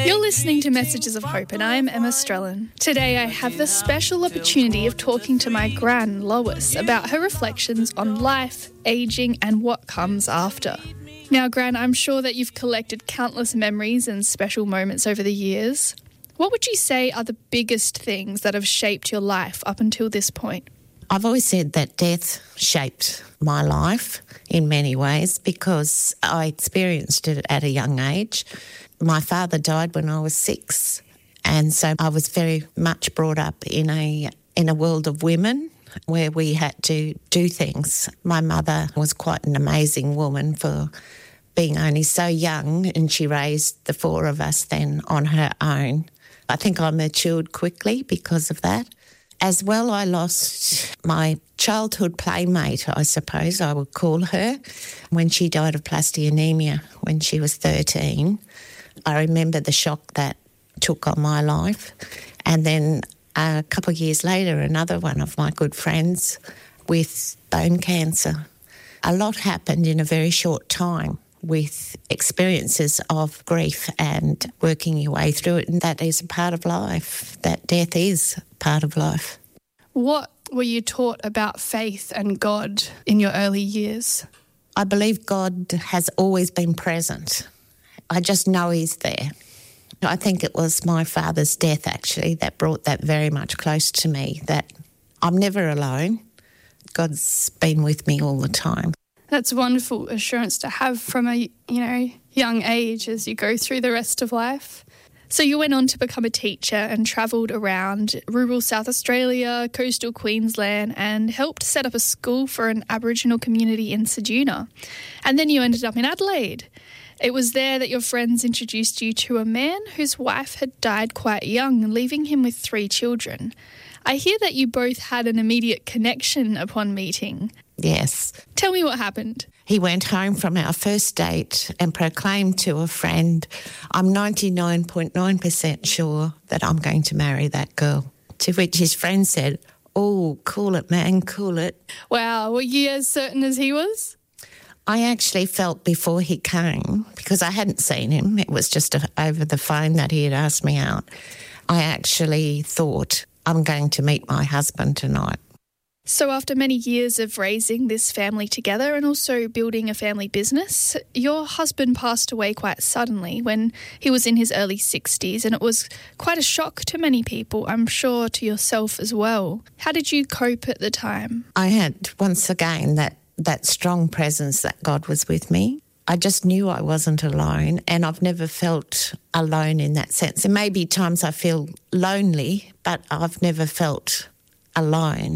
You're listening to Messages of Hope, and I'm Emma Strellan. Today I have the special opportunity of talking to my gran, Lois, about her reflections on life, ageing, and what comes after. Now, Gran, I'm sure that you've collected countless memories and special moments over the years. What would you say are the biggest things that have shaped your life up until this point? I've always said that death shaped my life in many ways because I experienced it at a young age. My father died when I was 6, and so I was very much brought up in a world of women where we had to do things. My mother was quite an amazing woman for being only so young, and she raised the 4 of us then on her own. I think I matured quickly because of that. As well, I lost my childhood playmate, I suppose I would call her, when she died of plastinanemia when she was 13. I remember the shock that took on my life. And then a couple of years later, another one of my good friends with bone cancer. A lot happened in a very short time with experiences of grief and working your way through it. And that is a part of life. That death is part of life. What were you taught about faith and God in your early years? I believe God has always been present. I just know He's there. I think it was my father's death, actually, that brought that very much close to me, that I'm never alone. God's been with me all the time. That's wonderful assurance to have from a, young age as you go through the rest of life. So you went on to become a teacher and travelled around rural South Australia, coastal Queensland, and helped set up a school for an Aboriginal community in Ceduna. And then you ended up in Adelaide. It was there that your friends introduced you to a man whose wife had died quite young, leaving him with 3 children. I hear that you both had an immediate connection upon meeting. Yes. Tell me what happened. He went home from our first date and proclaimed to a friend, I'm 99.9% sure that I'm going to marry that girl. To which his friend said, oh, cool it, man, cool it. Wow, were you as certain as he was? I actually felt before he came, because I hadn't seen him, it was just over the phone that he had asked me out, I actually thought, I'm going to meet my husband tonight. So after many years of raising this family together and also building a family business, your husband passed away quite suddenly when he was in his early 60s, and it was quite a shock to many people, I'm sure to yourself as well. How did you cope at the time? I had, once again, that strong presence that God was with me. I just knew I wasn't alone, and I've never felt alone in that sense. There may be times I feel lonely, but I've never felt alone.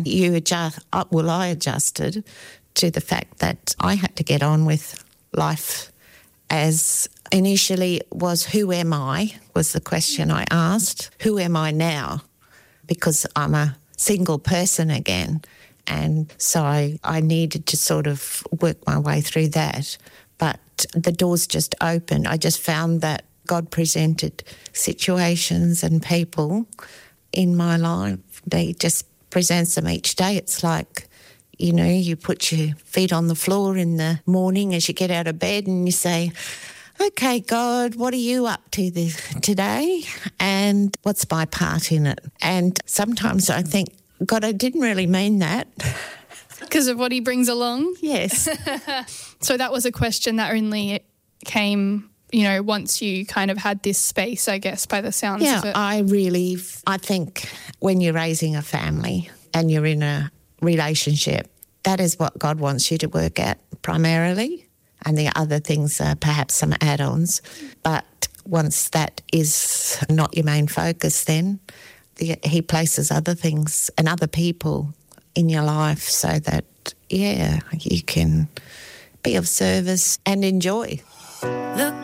I adjusted to the fact that I had to get on with life, as initially was who am I was the question I asked. Who am I now? Because I'm a single person again. And so I needed to sort of work my way through that. But the doors just opened. I just found that God presented situations and people in my life. They just presents them each day. It's like, you put your feet on the floor in the morning as you get out of bed and you say, okay, God, what are you up to today? And what's my part in it? And sometimes I think, God, I didn't really mean that. Because of what he brings along? Yes. So that was a question that only came, once you kind of had this space, I guess, by the sounds of it. I think when you're raising a family and you're in a relationship, that is what God wants you to work at primarily, and the other things are perhaps some add-ons. But once that is not your main focus, then he places other things and other people in your life so that, you can be of service and enjoy. Look